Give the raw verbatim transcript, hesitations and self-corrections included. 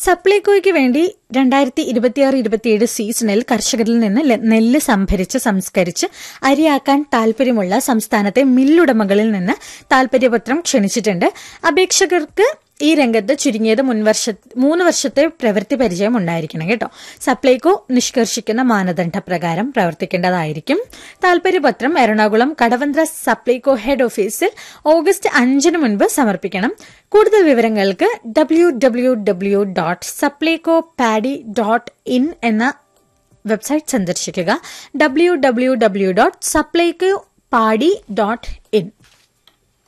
സപ്ലൈകോയ്ക്ക് വേണ്ടി രണ്ടായിരത്തി ഇരുപത്തിയാറ് ഇരുപത്തിയേഴ് സീസണിൽ കർഷകരിൽ നിന്ന് നെല്ല് സംഭരിച്ച് സംസ്കരിച്ച് അരിയാക്കാൻ താൽപര്യമുള്ള സംസ്ഥാനത്തെ മില്ലുടമകളിൽ നിന്ന് താൽപര്യപത്രം ക്ഷണിച്ചിട്ടുണ്ട്. അപേക്ഷകർക്ക് ഈ രംഗത്ത് ചുരുങ്ങിയത് മുൻവർഷ മൂന്ന് വർഷത്തെ പ്രവൃത്തി പരിചയം ഉണ്ടായിരിക്കണം കേട്ടോ. സപ്ലൈകോ നിഷ്കർഷിക്കുന്ന മാനദണ്ഡ പ്രകാരം പ്രവർത്തിക്കേണ്ടതായിരിക്കും. താൽപര്യപത്രം എറണാകുളം കടവന്ത്ര സപ്ലൈകോ ഹെഡ് ഓഫീസിൽ ഓഗസ്റ്റ് അഞ്ചിന് മുൻപ് സമർപ്പിക്കണം. കൂടുതൽ വിവരങ്ങൾക്ക് W W W dot Supplyco paddy dot in എന്ന വെബ്സൈറ്റ് സന്ദർശിക്കുക. W W W dot Supplyco paddy dot in